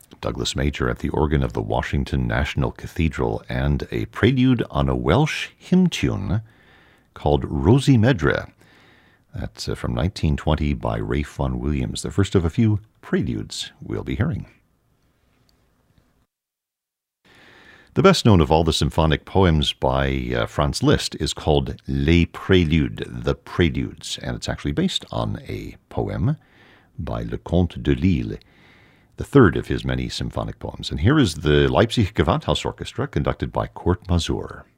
Douglas Major at the organ of the Washington National Cathedral, and a prelude on a Welsh hymn tune called Rosie Medre. That's from 1920 by Ralph Vaughan Williams, the first of a few preludes we'll be hearing. The best known of all the symphonic poems by Franz Liszt is called Les Préludes, the Preludes, and it's actually based on a poem by Leconte de Lisle, the third of his many symphonic poems. And here is the Leipzig Gewandhaus Orchestra, conducted by Kurt Masur.